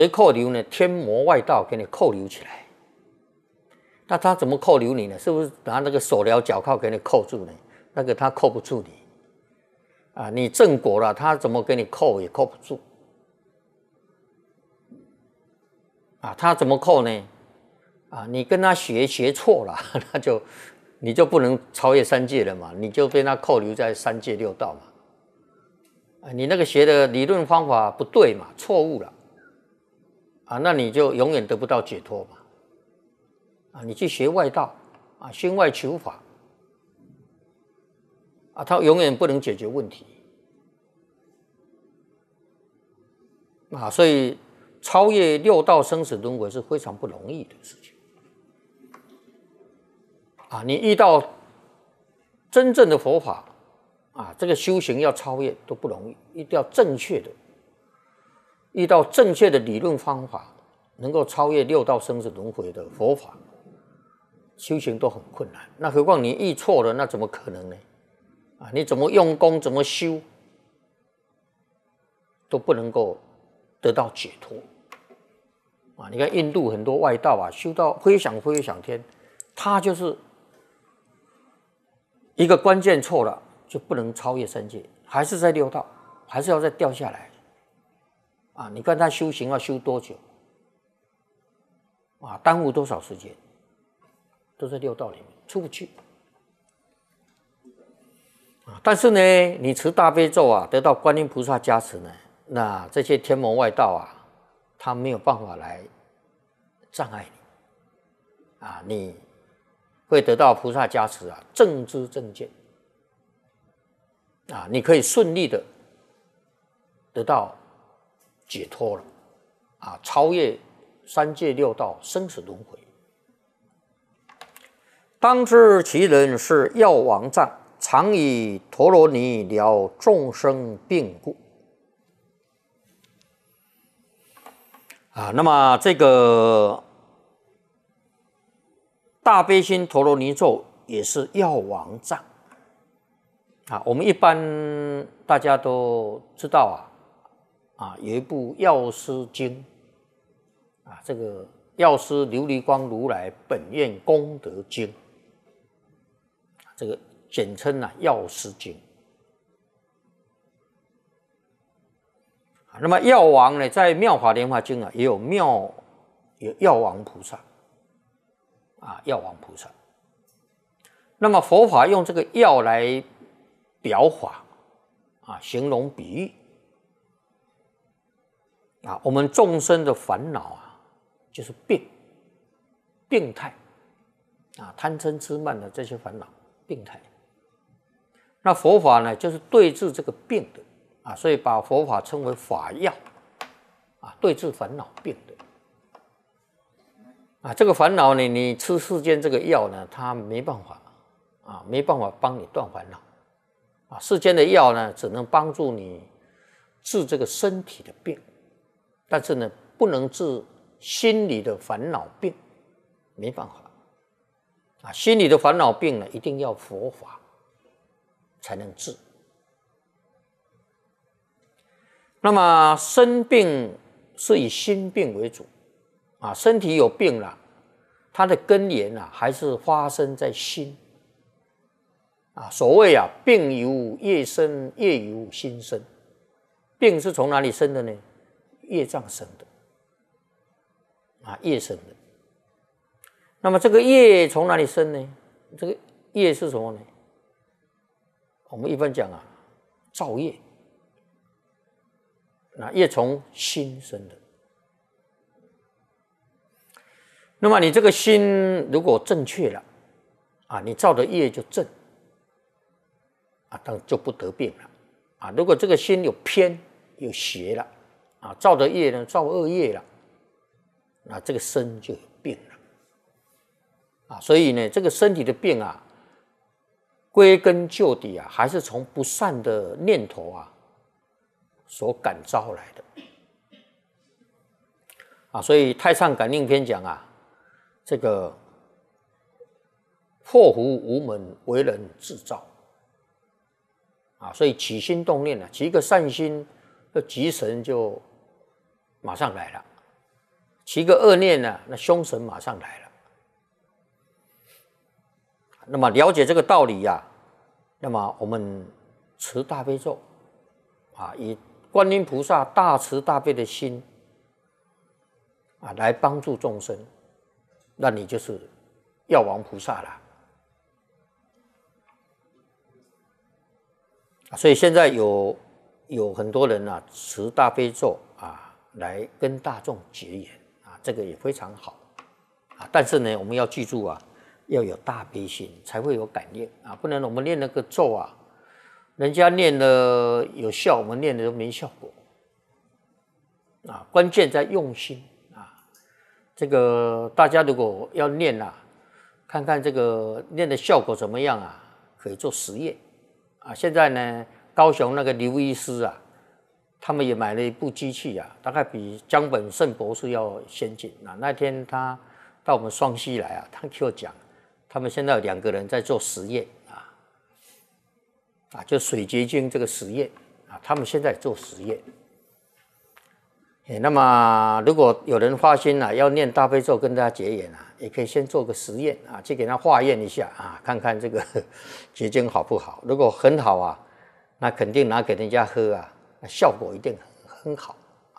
扣留呢？天魔外道给你扣留起来。那他怎么扣留你呢？是不是拿那个手镣脚铐给你扣住呢？那个他扣不住你啊！你正果了，他怎么给你扣也扣不住啊！他怎么扣呢？啊，你跟他学错了，那就你就不能超越三界了嘛，你就被他扣留在三界六道嘛。啊，你那个学的理论方法不对嘛，错误了啊，那你就永远得不到解脱嘛。啊，你去学外道啊，心外求法啊，它永远不能解决问题啊，所以超越六道生死轮回是非常不容易的事情啊。你遇到真正的佛法啊，这个修行要超越都不容易，一定要正确的，遇到正确的理论方法，能够超越六道生死轮回的佛法。修行都很困难，那何况你遇错了，那怎么可能呢？啊，你怎么用功，怎么修，都不能够得到解脱啊！你看印度很多外道啊，修到飞翔天，他就是一个关键错了，就不能超越三界，还是在六道，还是要再掉下来啊！你看他修行要修多久啊？耽误多少时间？都在六道里面出不去啊！但是呢，你持大悲咒啊，得到观音菩萨加持呢，那这些天魔外道啊，他没有办法来障碍你啊！你会得到菩萨加持啊，正知正见啊，你可以顺利的得到解脱了啊，超越三界六道生死轮回。当知其人是药王藏，常以陀罗尼疗众生病故。啊，那么这个大悲心陀罗尼咒也是药王藏啊。我们一般大家都知道啊，有一部药师经啊，这个药师琉璃光如来本愿功德经。这个简称药师经。那么药王呢，在妙法莲华经也有药王菩萨啊，药王菩萨。那么佛法用这个药来表法啊，形容比喻啊，我们众生的烦恼啊，就是病态啊，贪嗔痴慢的这些烦恼。病态，那佛法呢，就是对治这个病的啊，所以把佛法称为法药啊，对治烦恼病的啊。这个烦恼呢，你吃世间这个药呢，它没办法啊，没办法帮你断烦恼啊。世间的药呢，只能帮助你治这个身体的病，但是呢，不能治心理的烦恼病，没办法。啊，心理的烦恼病呢，一定要佛法才能治。那么生病是以心病为主啊，身体有病了，它的根源还是发生在心啊。所谓病由业生，业由心生。病是从哪里生的呢？业障生的啊，业生的。那么这个业从哪里生呢？这个业是什么呢？我们一般讲造业。那业从心生的。那么你这个心如果正确了啊，你造的业就正啊，当然就不得病了啊。如果这个心有偏有邪了啊，造的业呢造恶业了，那这个身就有病了。啊，所以呢，这个身体的病归根究底还是从不善的念头所感召来的啊。所以《太上感应篇》讲这个祸福无门，为人自造啊。所以起心动念起一个善心，这吉神就马上来了起个恶念呢，那凶神马上来了。那么了解这个道理呀，那么我们持大悲咒啊，以观音菩萨大慈大悲的心啊，来帮助众生，那你就是药王菩萨了。所以现在有很多人啊，持大悲咒啊，来跟大众结缘啊，这个也非常好啊。但是呢，我们要记住啊，要有大悲心，才会有感应啊，不然我们念那个咒啊，人家念了有效，我们念的都没效果啊。关键在用心啊。这个大家如果要念啊，看看这个念的效果怎么样啊，可以做实验啊。现在呢，高雄那个刘医师啊，他们也买了一部机器啊，大概比江本胜博士要先进啊。那天他到我们双溪来啊，他给我讲，他们现在有2个人在做实验啊，就水结晶这个实验啊，他们现在做实验。那么如果有人发心啊，要念大悲咒跟大家结缘啊，也可以先做个实验啊，去给他化验一下啊，看看这个结晶好不好。如果很好啊，那肯定拿给人家喝啊，效果一定很好啊。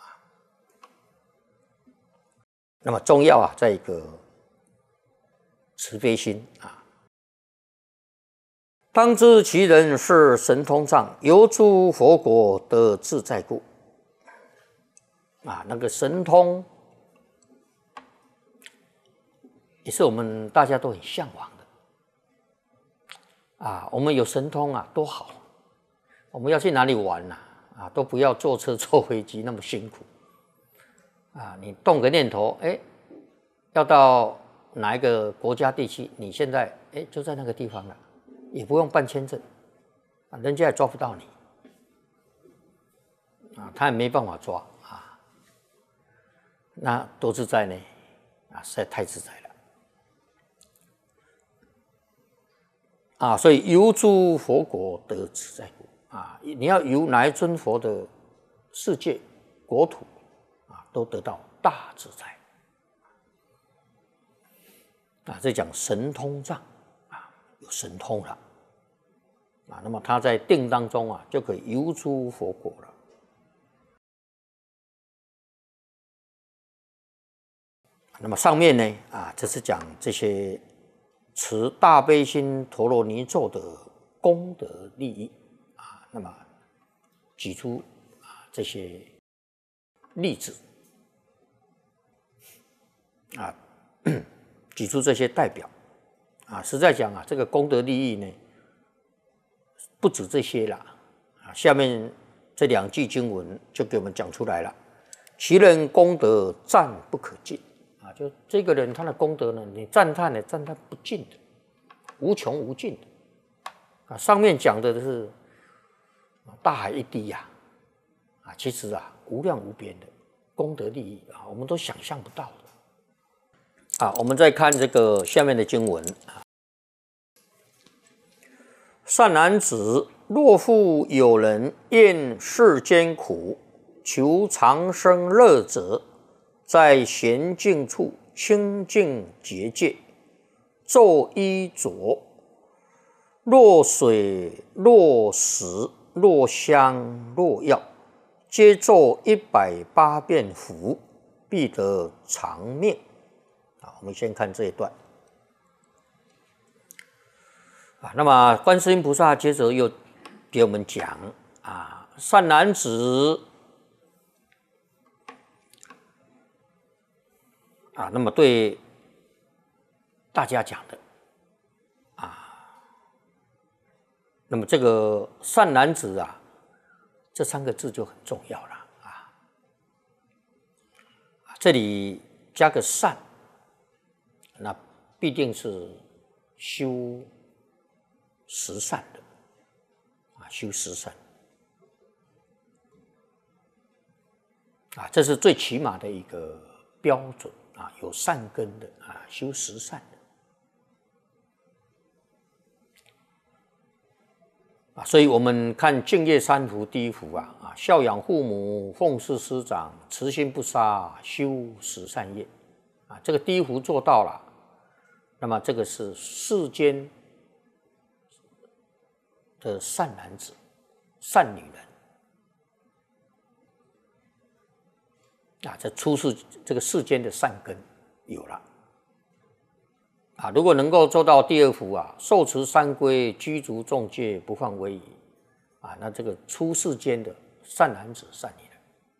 那么重要啊，在一个慈悲心啊。当知其人是神通障，由诸佛国得自在故。啊，那个神通也是我们大家都很向往的啊。我们有神通啊，多好！我们要去哪里玩啊，都不要坐车坐飞机那么辛苦啊。你动个念头，要到哪一个国家地区，你现在就在那个地方了，也不用办签证啊，人家也抓不到你啊，他也没办法抓。那多自在呢？啊，实在太自在了啊！所以游诸佛国得自在故啊！你要游哪一尊佛的世界国土啊，都得到大自在啊！这讲神通障啊，有神通了啊，那么他在定当中啊，就可以游诸佛国了。那么上面呢啊，这是讲这些持大悲心陀罗尼咒的功德利益啊。那么举出这些例子啊，举出这些代表啊。实在讲啊，这个功德利益呢，不止这些了啊。下面这2句经文就给我们讲出来了：其人功德赞不可尽。就这个人他的功德呢，你赞叹不尽的，无穷无尽的啊。上面讲的是大海一滴呀，其实啊无量无边的功德利益啊，我们都想象不到的啊。我们再看这个下面的经文啊：善男子，若复有人厌世间苦，求长生乐者，在闲静处清净结界，咒衣着，若水若石若香若药，皆咒180遍符，必得长命。我们先看这一段那么观世音菩萨接着又给我们讲善男子那么对大家讲的那么这个善男子这3个字就很重要了这里加个善，那必定是修十善的修十善这是最起码的一个标准有善根的修十善所以我们看《净业三福》第一福孝养父母，奉事师长，慈心不杀，修十善业这个第一福做到了，那么这个是世间的善男子、善女人这出世这个世间的善根有了如果能够做到第二福受持三规，居足众戒，不犯威仪那这个出世间的善男子、善女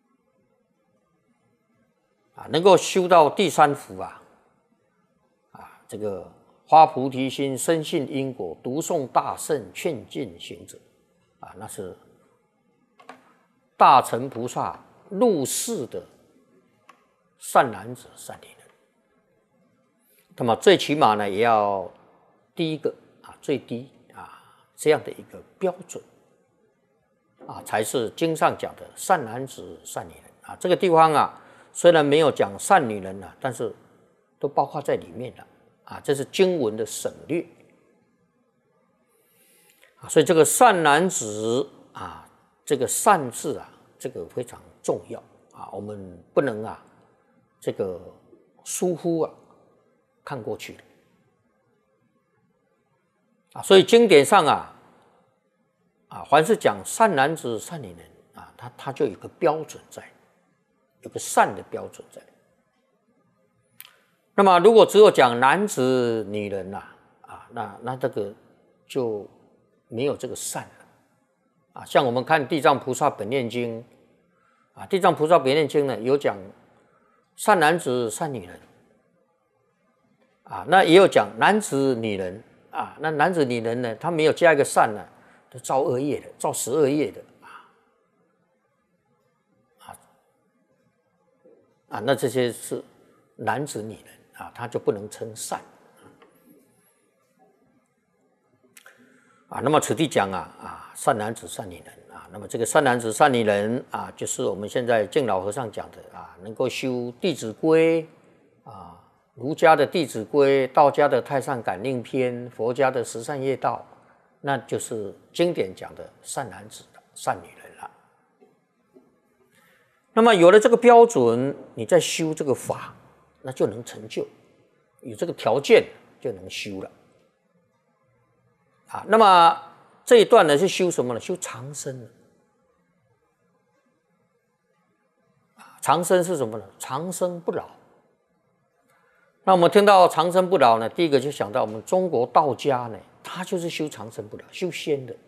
人能够修到第三福这个发菩提心，深信因果，读诵大圣，劝进行者那是大乘菩萨入世的善男子、善女人。那么最起码呢，也要第一个最低这样的一个标准才是经上讲的善男子、善女人这个地方虽然没有讲善女人但是都包括在里面了这是经文的省略所以这个善男子这个善字这个非常重要我们不能这个疏忽看过去所以经典上凡是讲善男子、善女人他就有一个标准在，有个善的标准在。那么如果只有讲男子、女人那这个就没有这个善了像我们看《地藏菩萨本愿经》《地藏菩萨本愿经》呢有讲善男子、善女人那也有讲男子、女人那男子、女人呢，他没有加一个善呢，都造恶业的，造12业的那这些是男子、女人他就不能称善那么此地讲善男子、善女人那么这个善男子、善女人就是我们现在净老和尚讲的能够修《弟子规》儒家的《弟子规》，道家的《太上感应篇》，佛家的十善业道，那就是经典讲的善男子、善女人了。那么有了这个标准，你再修这个法，那就能成就，有这个条件就能修了。那么这一段呢是修什么呢？修长生。长生是什么呢？长生不老。那我们听到长生不老呢，第一个就想到我们中国道家呢，他就是修长生不老，修仙的。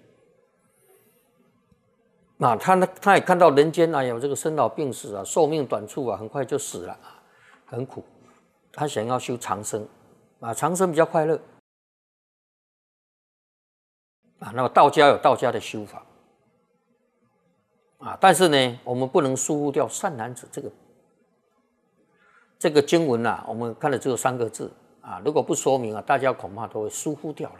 他也看到人间有这个生老病死寿命短促很快就死了很苦，他想要修长生长生比较快乐那么道家有道家的修法但是呢，我们不能疏忽掉善男子这个经文我们看的只有3个字如果不说明大家恐怕都会疏忽掉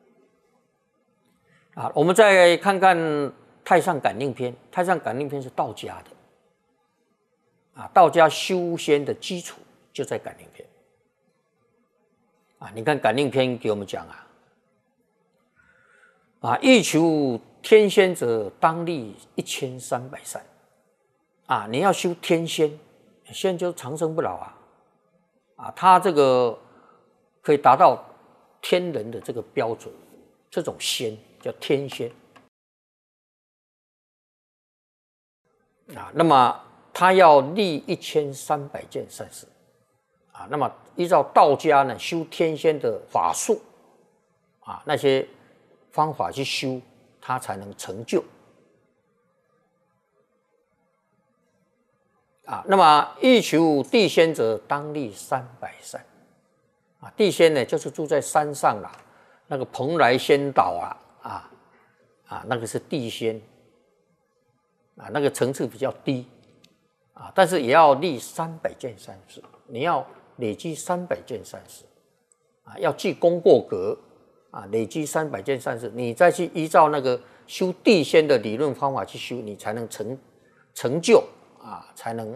了我们再看看《太上感应篇》，《太上感应篇》是道家的道家修仙的基础就在感应篇你看感应篇给我们讲欲求天仙者，当立1300善你要修天仙，仙就长生不老他这个可以达到天人的这个标准，这种仙叫天仙那么他要立1300件善事那么依照道家呢修天仙的法术那些方法去修，他才能成就那么欲求地仙者，当立300善地仙呢就是住在山上那个蓬莱仙岛那个是地仙那个层次比较低但是也要立300件善事，你要累积300件善事要记功过格累积300件善事，你再去依照那个修地仙的理论方法去修，你才能成就才能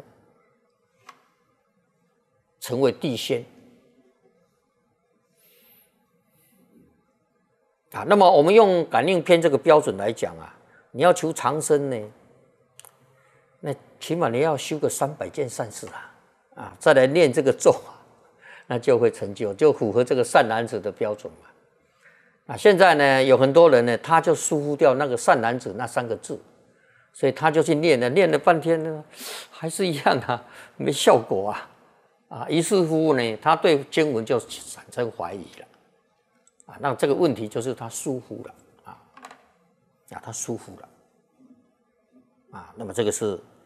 成为地仙啊。那么我们用感应篇这个标准来讲啊，你要求长生呢，那起码你要修个300件善事啊，再来念这个咒啊，那就会成就，就符合这个善男子的标准嘛。啊，现在呢，有很多人呢，他就疏忽掉那个善男子那3个字，所以他就去念了半天呢，还是一样啊，没效果啊，于是乎呢，他对经文就产生怀疑了啊。那这个问题就是他疏忽了他疏忽了啊。那么这个是